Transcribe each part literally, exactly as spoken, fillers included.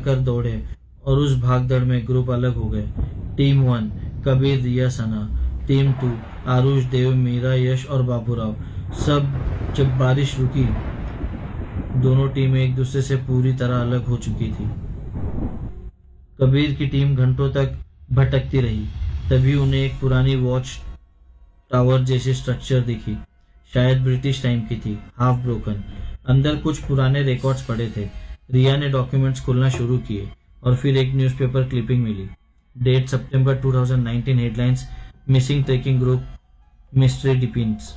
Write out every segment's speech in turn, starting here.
कर दौड़े और उस भागदौड़ में ग्रुप अलग हो गए। Team one Kabir, Riya, Sana. Team to Aarush, देव, मीरा, यश और बाबूराव। सब जब बारिश रुकी दोनों टीमें एक दूसरे से पूरी तरह अलग हो चुकी थी। कबीर की टीम घंटों तक भटकती रही। तभी उन्हें एक पुरानी वॉच टावर जैसी स्ट्रक्चर दिखी। शायद ब्रिटिश टाइम की थी, हाफ ब्रोकन। अंदर कुछ पुराने रिकॉर्ड्स पड़े थे। रिया ने डॉक्यूमेंट्स खोलना शुरू किए और फिर एक न्यूज़पेपर क्लिपिंग मिली। डेट सितंबर दो हज़ार उन्नीस। Headlines missing trekking group mystery डिपिन्स।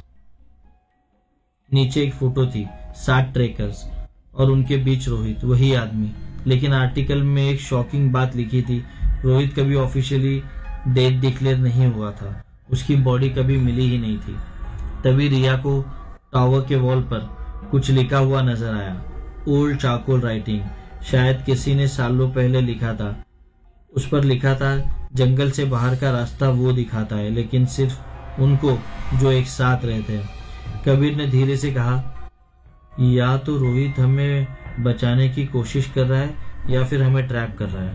नीचे एक फोटो थी, सात ट्रेकर्स और उनके बीच रोहित, वही आदमी। लेकिन आर्टिकल में एक शॉकिंग बात लिखी थी, रोहित कभी ऑफिशियली डेड डिक्लेयर नहीं हुआ था, उसकी बॉडी कभी मिली ही नहीं थी। तभी रिया को टावर के वॉल पर कुछ लिखा हुआ नजर आया, ओल्ड चारकोल राइटिंग। शायद किसी ने सालों पहले लिखा था। उस पर लिखा था, जंगल से बाहर का रास्ता वो दिखाता है, लेकिन सिर्फ उनको जो एक साथ रहते हैं। कबीर ने धीरे से कहा, या तो रोहित हमें बचाने की कोशिश कर रहा है या फिर हमें ट्रैप कर रहा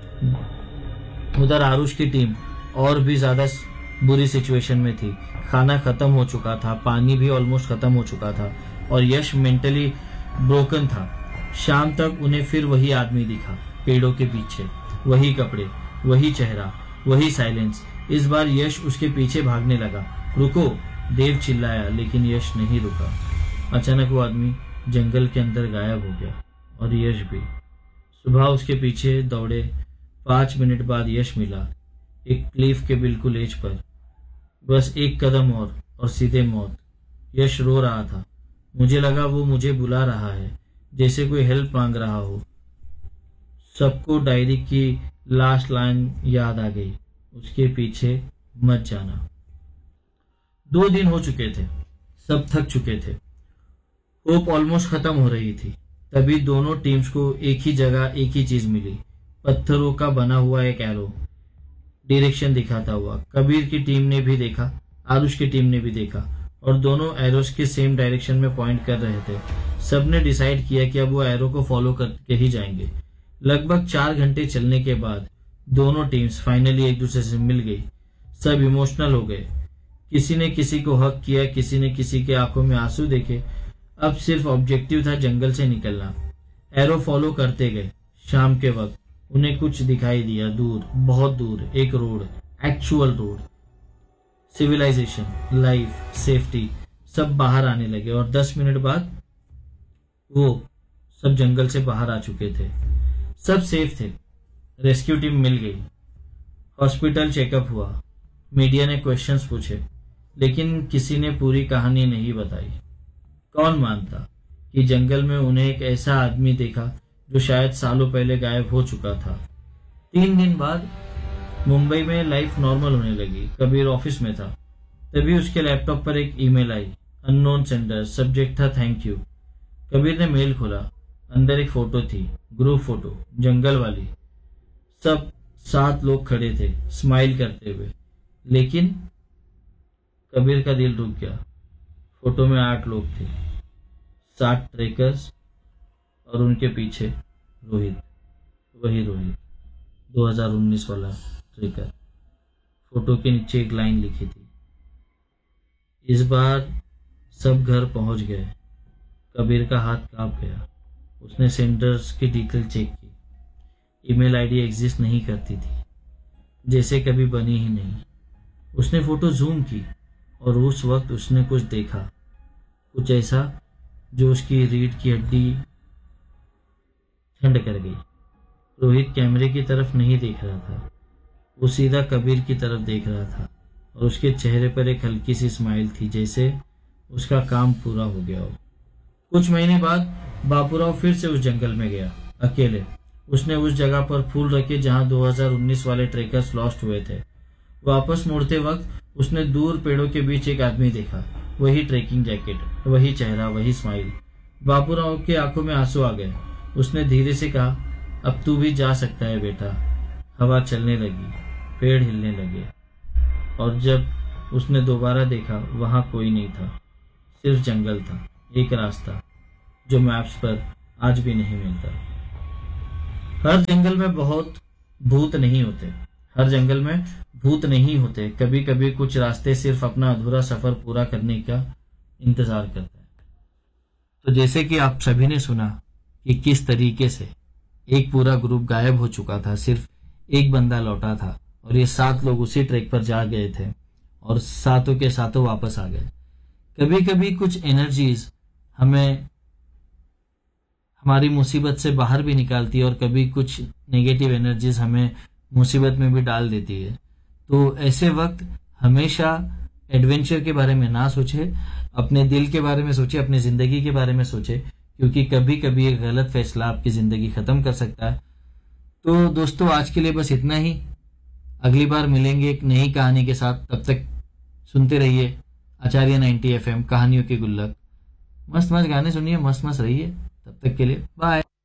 है। उधर आरुष की टीम और भी ज्यादा बुरी सिचुएशन में थी। खाना खत्म हो चुका था, पानी भी ऑलमोस्ट खत्म हो चुका था और यश मेंटली ब्रोकन था। शाम तक उन्हें फिर वही आदमी दिखा, पेड़ों के पीछे, वही कपड़े, वही चेहरा, वही साइलेंस। इस बार यश उसके पीछे भागने लगा। रुको, देव चिल्लाया, लेकिन यश नहीं रुका। अचानक वो आदमी जंगल के अंदर गायब हो गया और यश भी। सुबह उसके पीछे दौड़े। पांच मिनट बाद यश मिला, एक क्लिफ के बिल्कुल एज पर। बस एक कदम और और सीधे मौत। यश रो रहा था। मुझे लगा वो मुझे बुला रहा है, जैसे कोई हेल्प मांग रहा हो। सबको डायरी की लास्ट लाइन याद आ गई, उसके पीछे मत जाना। दो दिन हो चुके थे, सब थक चुके थे, होप ऑलमोस्ट खत्म हो रही थी। तभी दोनों टीम्स को एक ही जगह एक ही चीज मिली, पत्थरों का बना हुआ एक एरो, डायरेक्शन दिखाता हुआ। कबीर की टीम ने भी देखा, आरुष की टीम ने भी देखा और दोनों एरोस के सेम डायरेक्शन में पॉइंट कर रहे थे। सबने डिसाइड किया कि अब वो एरो को फॉलो करके ही जाएंगे। लगभग चार घंटे चलने के बाद दोनों टीम्स फाइनली एक दूसरे से मिल गई। सब इमोशनल हो गए, किसी ने किसी को हक किया, किसी ने किसी के आंखों में आंसू देखे। अब सिर्फ ऑब्जेक्टिव था जंगल से निकलना। एरो फॉलो करते गए। शाम के वक्त उन्हें कुछ दिखाई दिया, दूर, बहुत दूर, एक road, actual road. Civilisation, life, safety सब बाहर आने लगे और दस मिनट बाद वो सब जंगल से बाहर आ चुके थे। सब सेफ थे। रेस्क्यू टीम मिल गई। हॉस्पिटल चेकअप हुआ। मीडिया ने क्वेश्चंस पूछे, लेकिन किसी ने पूरी कहानी नहीं बताई। कौन मानता कि जंगल में उन्हें एक ऐसा आदमी देखा जो शायद सालों पहले गायब हो चुका था। तीन दिन बाद मुंबई में लाइफ नॉर्मल होने लगी। कबीर ऑफिस में था। तभी उसके लैपटॉप पर एक ईमेल आई, अननोन सेंडर, सब्जेक्ट था थैंक यू। कबीर ने मेल खोला। अंदर एक फोटो थी, ग्रुप फोटो, जंगल वाली। सब सात लोग खड़े थे, स्माइल करते हुए। लेकिन कबीर का दिल रुक गया। फोटो में आठ लोग थे, सात ट्रेकर्स और उनके पीछे रोहित, वही रोहित, दो हज़ार उन्नीस वाला ट्रेकर। फोटो के नीचे एक लाइन लिखी थी, इस बार सब घर पहुंच गए। कबीर का हाथ कांप गया। उसने सेंडर्स की डिटेल चेक की। ईमेल आईडी एग्जिस्ट नहीं करती थी, जैसे कभी बनी ही नहीं। उसने फोटो जूम की और उस वक्त उसने कुछ देखा, कुछ ऐसा जो उसकी रीढ़ की हड्डी ठंड कर गई। रोहित कैमरे की तरफ नहीं देख रहा था, वो सीधा कबीर की तरफ देख रहा था और उसके चेहरे पर एक हल्की सी स्माइल थी, जैसे उसका काम पूरा हो गया हो। कुछ महीने बाद बापूराव फिर से उस जंगल में गया, अकेले। उसने उस जगह पर फूल रखे जहां दो हज़ार उन्नीस वाले ट्रेकर्स लॉस्ट हुए थे। वापस मुड़ते वक्त उसने दूर पेड़ों के बीच एक आदमी देखा, वही ट्रेकिंग जैकेट, वही चेहरा, वही स्माइल। बापूराव के आंखों में आंसू आ गए। उसने धीरे से कहा, अब तू भी जा सकता है बेटा। हवा चलने लगी, पेड़ हिलने लगे और जब उसने दोबारा देखा, वहां कोई नहीं था, सिर्फ जंगल था, एक रास्ता जो मैप्स पर आज भी नहीं मिलता। हर जंगल में बहुत भूत नहीं होते हर जंगल में भूत नहीं होते कभी कभी कुछ रास्ते सिर्फ अपना अधूरा सफर पूरा करने का इंतजार करता है। तो जैसे कि आप सभी ने सुना कि किस तरीके से एक पूरा ग्रुप गायब हो चुका था, सिर्फ एक बंदा लौटा था और ये सात लोग उसी ट्रैक पर जा गए थे और सातों के सातों वापस आ गए। कभी कभी कुछ एनर्जीज हमें हमारी मुसीबत से बाहर भी निकालती है और कभी कुछ नेगेटिव एनर्जीज हमें मुसीबत में भी डाल देती है। तो ऐसे वक्त हमेशा एडवेंचर के बारे में ना सोचे, अपने दिल के बारे में सोचे, अपनी जिंदगी के बारे में सोचे, क्योंकि कभी कभी एक गलत फैसला आपकी जिंदगी खत्म कर सकता है। तो दोस्तों आज के लिए बस इतना ही। अगली बार मिलेंगे एक नई कहानी के साथ। तब तक सुनते रहिए आचार्य नाइंटी एफ एम, कहानियों की गुल्लक। मस्त मस्त गाने सुनिए, मस्त मस्त रहिए। तब तक के लिए बाय।